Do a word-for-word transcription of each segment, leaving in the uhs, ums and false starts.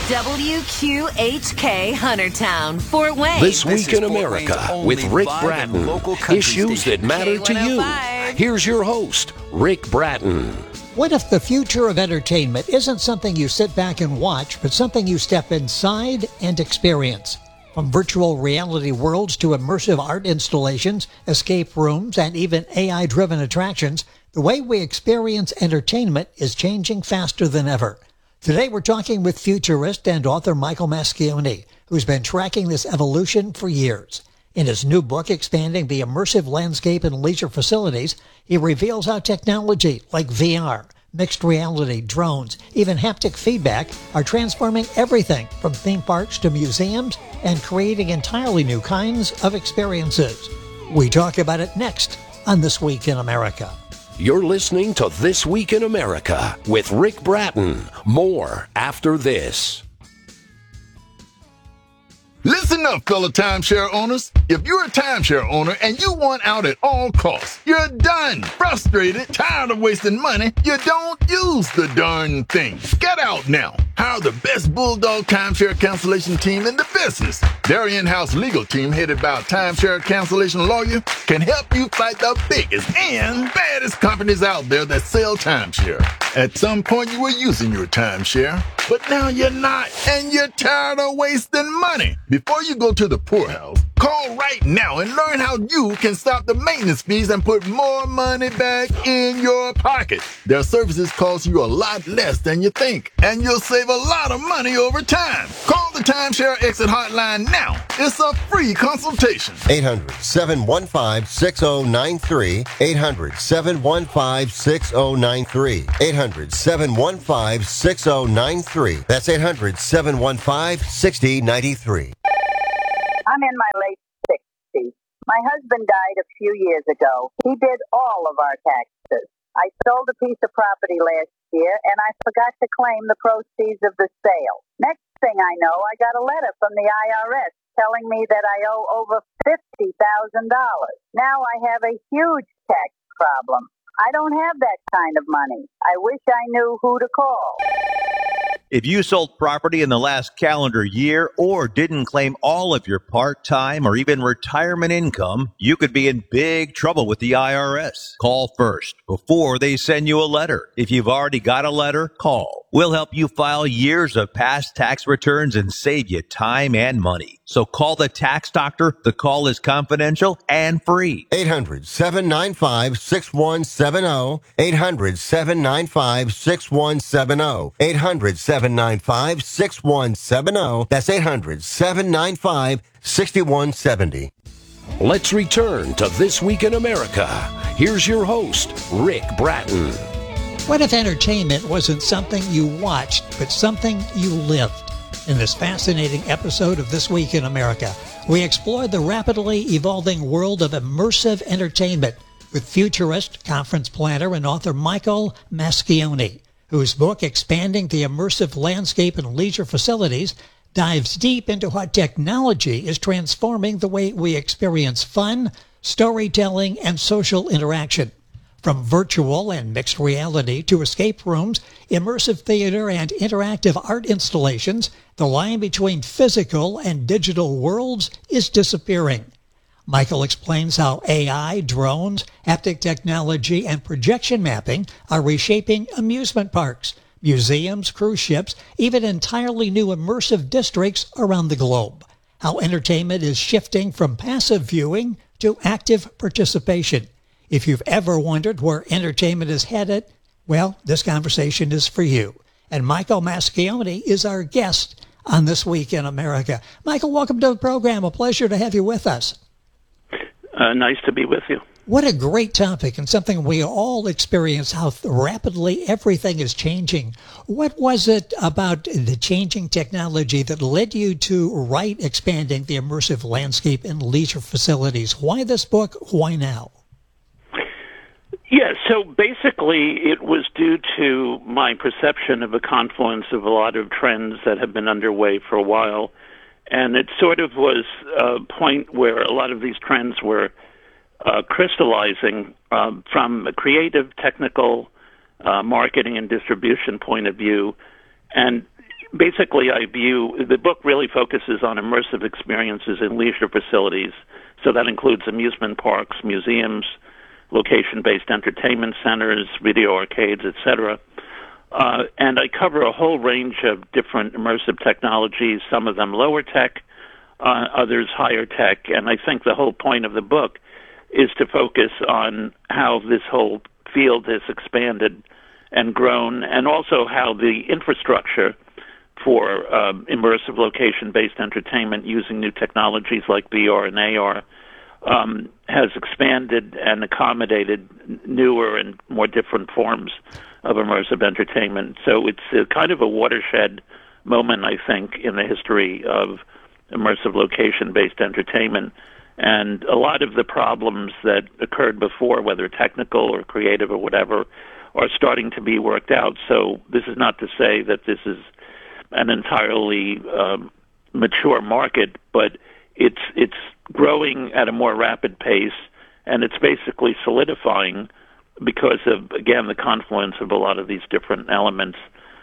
W Q H K Huntertown, Fort Wayne. This Week in America with Rick Bratton. Issues that matter to you. Here's your host, Rick Bratton. What if the future of entertainment isn't something you sit back and watch, but something you step inside and experience? From virtual reality worlds to immersive art installations, escape rooms, and even A I-driven attractions, the way we experience entertainment is changing faster than ever. Today we're talking with futurist and author Michael Mascione, who's been tracking this evolution for years. In his new book, Expanding the Immersive Landscape in Leisure Facilities, he reveals how technology like V R, mixed reality, drones, even haptic feedback are transforming everything from theme parks to museums and creating entirely new kinds of experiences. We talk about it next on This Week in America. You're listening to This Week in America with Rick Bratton. More after this. Listen up, fellow timeshare owners. If you're a timeshare owner and you want out at all costs, you're done, frustrated, tired of wasting money, you don't use the darn thing. Get out now. Hire the best Bulldog timeshare cancellation team in the business. Their in-house legal team, headed by a timeshare cancellation lawyer, can help you fight the biggest and baddest companies out there that sell timeshare. At some point, you were using your timeshare, but now you're not, and you're tired of wasting money. Before you go to the poorhouse, call right now and learn how you can stop the maintenance fees and put more money back in your pocket. Their services cost you a lot less than you think, and you'll save a lot of money over time. Call the Timeshare Exit Hotline now. It's a free consultation. eight hundred, seven one five, six zero nine three. eight hundred, seven one five, six zero nine three. eight hundred, seven one five, six zero nine three. That's eight hundred, seven one five, six zero nine three. I'm in my late sixties. My husband died a few years ago. He did all of our taxes. I sold a piece of property last year, and I forgot to claim the proceeds of the sale. Next thing I know, I got a letter from the I R S telling me that I owe over fifty thousand dollars. Now I have a huge tax problem. I don't have that kind of money. I wish I knew who to call. If you sold property in the last calendar year or didn't claim all of your part-time or even retirement income, you could be in big trouble with the I R S. Call first before they send you a letter. If you've already got a letter, call. We'll help you file years of past tax returns and save you time and money. So call the tax doctor. The call is confidential and free. eight hundred, seven nine five, six one seven zero. eight hundred, seven nine five, six one seven zero. eight hundred, seven nine five, six one seven zero. That's eight hundred, seven nine five, six one seven zero. Let's return to This Week in America. Here's your host, Rick Bratton. What if entertainment wasn't something you watched, but something you lived? In this fascinating episode of This Week in America, we explore the rapidly evolving world of immersive entertainment with futurist, conference planner, and author Michael Mascione, whose book, Expanding the Immersive Landscape in Leisure Facilities, dives deep into how technology is transforming the way we experience fun, storytelling, and social interaction. From virtual and mixed reality to escape rooms, immersive theater, and interactive art installations, the line between physical and digital worlds is disappearing. Michael explains how A I, drones, haptic technology, and projection mapping are reshaping amusement parks, museums, cruise ships, even entirely new immersive districts around the globe. How entertainment is shifting from passive viewing to active participation. If you've ever wondered where entertainment is headed, well, this conversation is for you. And Michael Mascione is our guest on This Week in America. Michael, welcome to the program. A pleasure to have you with us. Uh, nice to be with you. What a great topic, and something we all experience, how rapidly everything is changing. What was it about the changing technology that led you to write Expanding the Immersive Landscape in Leisure Facilities? Why this book? Why now? Yeah, so basically it was due to my perception of a confluence of a lot of trends that have been underway for a while. And it sort of was a point where a lot of these trends were uh, crystallizing uh, from a creative, technical, uh, marketing and distribution point of view. And basically, I view the book really focuses on immersive experiences in leisure facilities. So that includes amusement parks, museums, location-based entertainment centers, video arcades, et cetera. Uh, and I cover a whole range of different immersive technologies, some of them lower tech, uh, others higher tech. And I think the whole point of the book is to focus on how this whole field has expanded and grown, and also how the infrastructure for um, immersive location-based entertainment using new technologies like V R and A R um, has expanded and accommodated newer and more different forms of immersive entertainment. So it's a kind of a watershed moment, I think, in the history of immersive location-based entertainment. And a lot of the problems that occurred before, whether technical or creative or whatever, are starting to be worked out. So this is not to say that this is an entirely um, mature market, but it's it's growing at a more rapid pace, and it's basically solidifying because of, again, the confluence of a lot of these different elements.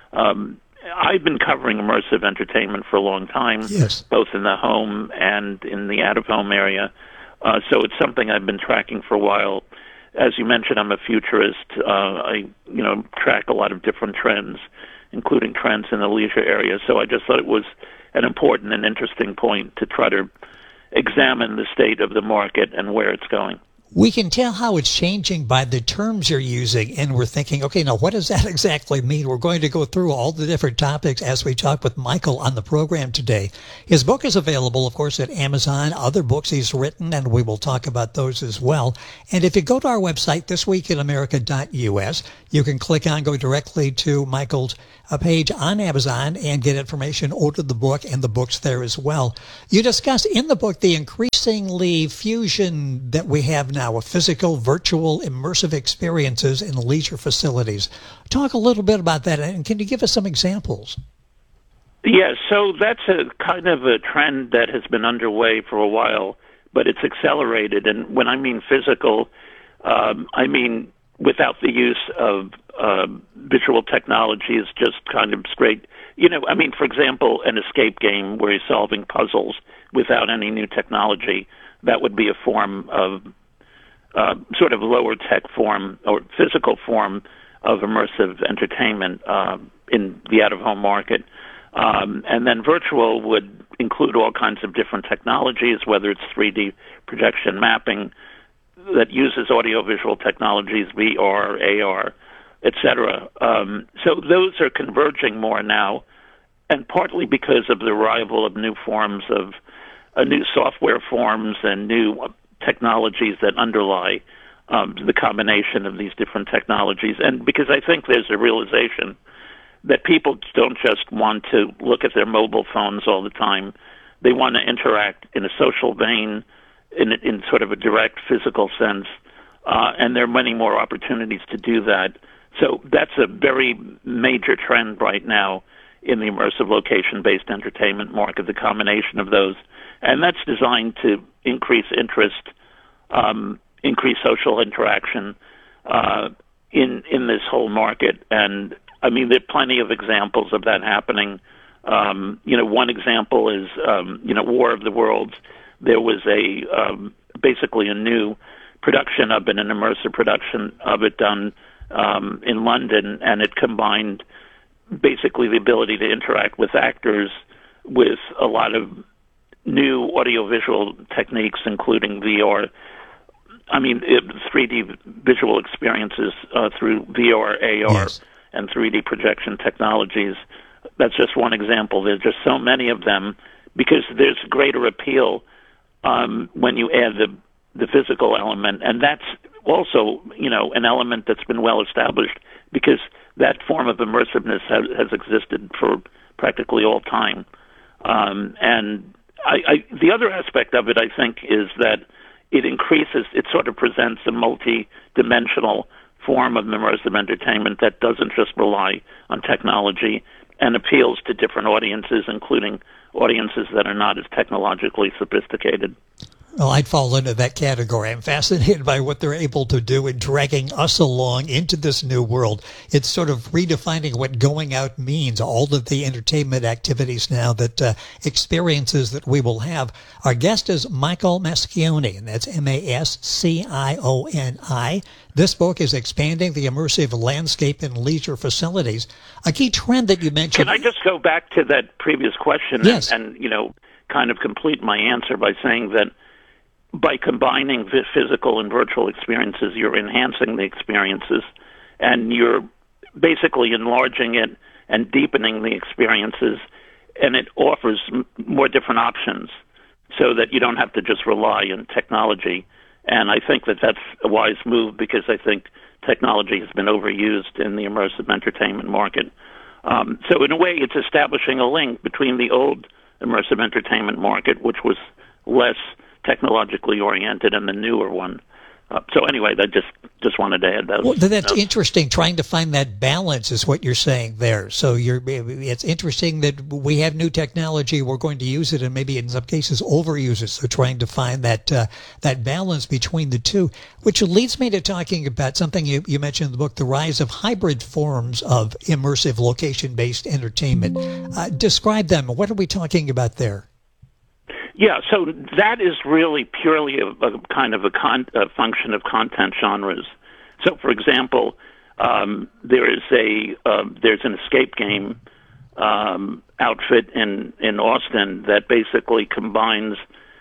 Um, I've been covering immersive entertainment for a long time, yes. both in the home and in the out-of-home area. Uh, so it's something I've been tracking for a while. As you mentioned, I'm a futurist. Uh, I, you know, track a lot of different trends, including trends in the leisure area. So I just thought it was an important and interesting point to try to examine the state of the market and where it's going. We can tell how it's changing by the terms you're using, and we're thinking, okay, now what does that exactly mean? We're going to go through all the different topics as we talk with Michael on the program today. His book is available, of course, at Amazon, other books he's written, and we will talk about those as well. And if you go to our website, this week in america dot u s, you can click on, go directly to Michael's uh, page on Amazon and get information, order the book, and the book's there as well. You discuss in the book the increasingly fusion that we have now. Now, of physical, virtual, immersive experiences in leisure facilities. Talk a little bit about that, and can you give us some examples? Yeah, so that's a kind of a trend that has been underway for a while, but it's accelerated. And when I mean physical, um, I mean without the use of uh, visual technologies, just kind of straight, you know, I mean, for example, an escape game where you're solving puzzles without any new technology, that would be a form of Uh, sort of lower tech form or physical form of immersive entertainment uh, in the out-of-home market. Um, and then virtual would include all kinds of different technologies, whether it's three D projection mapping that uses audiovisual technologies, V R, A R, et cetera. Um, so those are converging more now, and partly because of the arrival of new forms of uh, new software forms and new technologies that underlie um, the combination of these different technologies. And because I think there's a realization that people don't just want to look at their mobile phones all the time. They want to interact in a social vein, in, in sort of a direct physical sense, uh, and there are many more opportunities to do that. So that's a very major trend right now in the immersive location-based entertainment market, the combination of those. And that's designed to increase interest, um, increase social interaction uh, in in this whole market. And, I mean, there are plenty of examples of that happening. Um, you know, one example is, um, you know, War of the Worlds. There was a um, basically a new production of it, an immersive production of it done um, in London, and it combined basically the ability to interact with actors with a lot of new audiovisual techniques, including V R. I mean, it, three D visual experiences uh, through V R, A R, yes. and three D projection technologies. That's just one example. There's just so many of them because there's greater appeal um, when you add the the physical element, and that's also, you know, an element that's been well established because that form of immersiveness has, has existed for practically all time. Um, and I, I, the other aspect of it, I think, is that it increases, it sort of presents a multi-dimensional form of immersive entertainment that doesn't just rely on technology and appeals to different audiences, including audiences that are not as technologically sophisticated. Well, I'd fall into that category. I'm fascinated by what they're able to do in dragging us along into this new world. It's sort of redefining what going out means, all of the entertainment activities now, that uh, experiences that we will have. Our guest is Michael Mascioni, and that's M A S C I O N I. This book is Expanding the Immersive Landscape in Leisure Facilities. A key trend that you mentioned... Can I just go back to that previous question yes. and, and, you know, kind of complete my answer by saying that by combining the physical and virtual experiences, you're enhancing the experiences, and you're basically enlarging it and deepening the experiences, and it offers m- more different options so that you don't have to just rely on technology. And I think that that's a wise move, because I think technology has been overused in the immersive entertainment market. Um, so in a way, it's establishing a link between the old immersive entertainment market, which was less technologically oriented, and the newer one. Uh, so anyway, I just just wanted to add those. Well, that's notes. interesting. Trying to find that balance is what you're saying there. So you're, it's interesting that we have new technology. We're going to use it, and maybe in some cases overuse it. So trying to find that uh, that balance between the two, which leads me to talking about something you, you mentioned in the book: the rise of hybrid forms of immersive location-based entertainment. Uh, describe them. What are we talking about there? Yeah, so that is really purely a, a kind of a, con, a function of content genres. So, for example, um, there is a uh, there's an escape game um, outfit in, in Austin that basically combines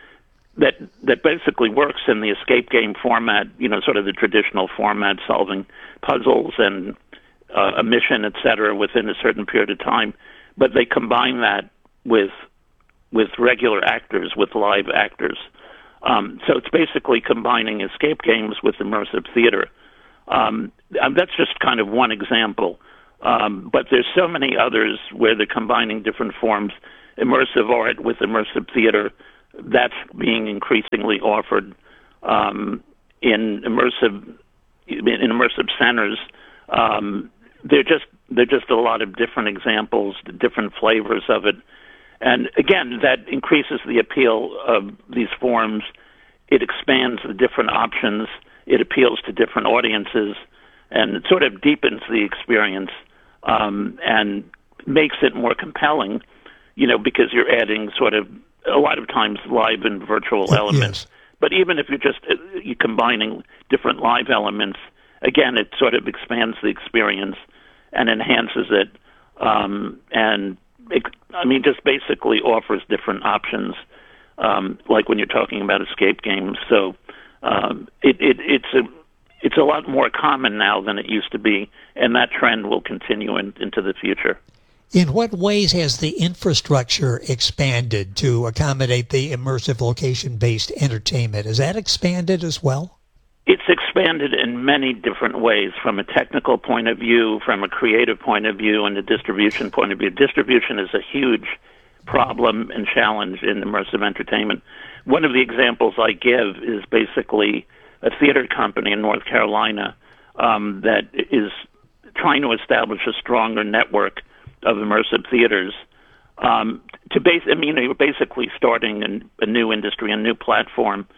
that that basically works in the escape game format. You know, sort of the traditional format, solving puzzles and uh, a mission, et cetera, within a certain period of time. But they combine that with with regular actors, with live actors. Um, so it's basically combining escape games with immersive theater. Um, that's just kind of one example. Um, but there's so many others where they're combining different forms, immersive art with immersive theater. That's being increasingly offered um, in immersive in immersive centers. Um, they're just they're just a lot of different examples, different flavors of it. And again, that increases the appeal of these forms. It expands the different options. It appeals to different audiences, and it sort of deepens the experience um, and makes it more compelling, you know, because you're adding sort of a lot of times live and virtual elements. Yes. But even if you're just uh, you're combining different live elements, again, it sort of expands the experience and enhances it. Um, and it, I mean, just basically offers different options, um, like when you're talking about escape games. So um, it, it, it's a it's a lot more common now than it used to be, and that trend will continue in, into the future. In what ways has the infrastructure expanded to accommodate the immersive location-based entertainment? Has that expanded as well? It's expanded in many different ways, from a technical point of view, from a creative point of view, and a distribution point of view. Distribution is a huge problem and challenge in immersive entertainment. One of the examples I give is basically a theater company in North Carolina um, that is trying to establish a stronger network of immersive theaters. Um, to base, I mean, you're basically starting an, a new industry, a new platform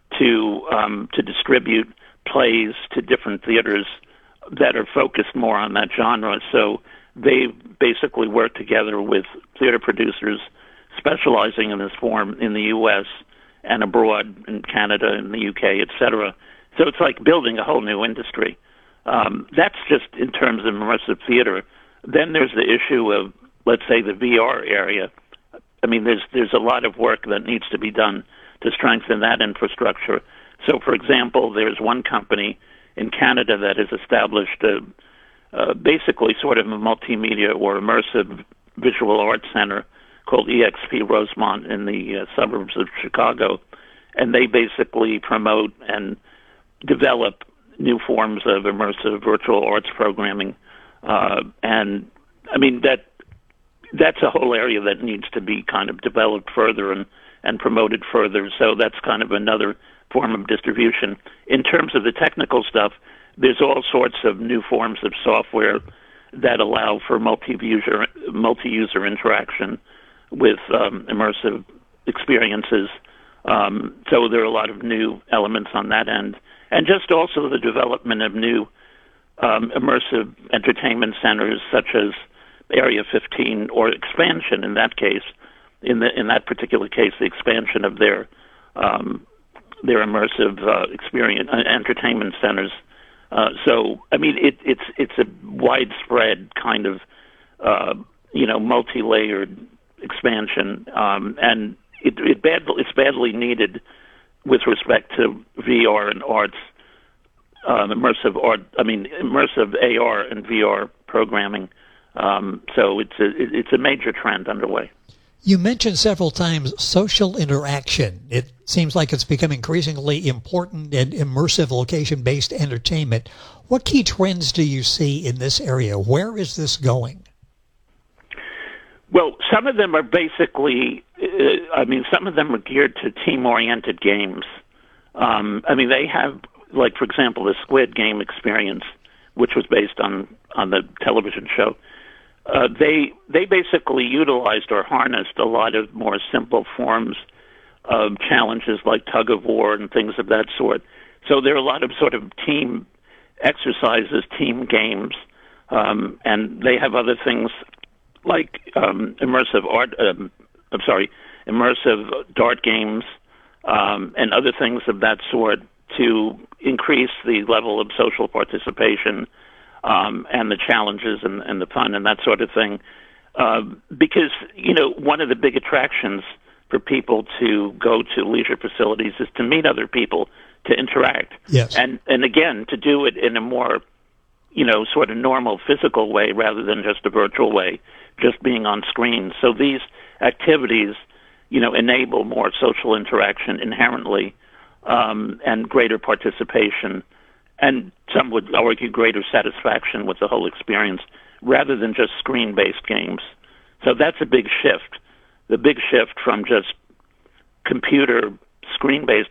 to um, to distribute plays to different theaters that are focused more on that genre. So they basically work together with theater producers specializing in this form in the U S and abroad, in Canada and the U K, et cetera. So it's like building a whole new industry. Um, that's just in terms of immersive theater. Then there's the issue of, let's say, the V R area. I mean, there's there's a lot of work that needs to be done to strengthen that infrastructure. So, for example, there's one company in Canada that has established a, uh, basically sort of a multimedia or immersive visual arts center called E X P Rosemont in the uh, suburbs of Chicago, and they basically promote and develop new forms of immersive virtual arts programming. Uh, and, I mean, that that's a whole area that needs to be kind of developed further and and promoted further. So that's kind of another form of distribution. In terms of the technical stuff, there's all sorts of new forms of software that allow for multi-user, multi-user interaction with um, immersive experiences. Um, so there are a lot of new elements on that end. And just also the development of new um, immersive entertainment centers such as Area fifteen, or expansion in that case, in the in that particular case, the expansion of their um, their immersive uh, experience uh, entertainment centers. Uh, so, I mean, it, it's it's a widespread kind of uh, you know multi-layered expansion, um, and it, it bad, it's badly needed with respect to V R and arts, um, immersive art. I mean, immersive A R and V R programming. Um, so it's a it's a major trend underway. You mentioned several times social interaction. It seems like it's become increasingly important in immersive location-based entertainment. What key trends do you see in this area? Where is this going? Well, some of them are basically, uh, I mean, some of them are geared to team-oriented games. Um, I mean, they have, like, for example, the Squid Game experience, which was based on, on the television show. Uh, they they basically utilized or harnessed a lot of more simple forms of challenges like tug of war and things of that sort. So there are a lot of sort of team exercises, team games, um, and they have other things like um, immersive art. Um, I'm sorry, immersive dart games um, and other things of that sort to increase the level of social participation. Um, and the challenges and, and the fun and that sort of thing. Uh, because, you know, one of the big attractions for people to go to leisure facilities is to meet other people, to interact. Yes. And, and again, to do it in a more, you know, sort of normal physical way rather than just a virtual way, just being on screen. So these activities, you know, enable more social interaction inherently um, and greater participation. And some would argue greater satisfaction with the whole experience rather than just screen-based games. So that's a big shift. The big shift from just computer screen-based